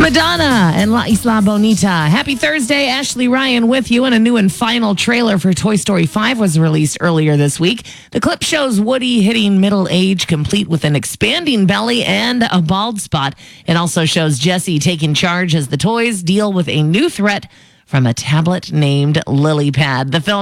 Madonna and La Isla Bonita. Happy Thursday. Ashley Ryan with you. And a new and final trailer for Toy Story 5 was released earlier this week. The clip shows Woody hitting middle age, complete with an expanding belly and a bald spot. It also shows Jessie taking charge as the toys deal with a new threat from a tablet named Lily Pad. The film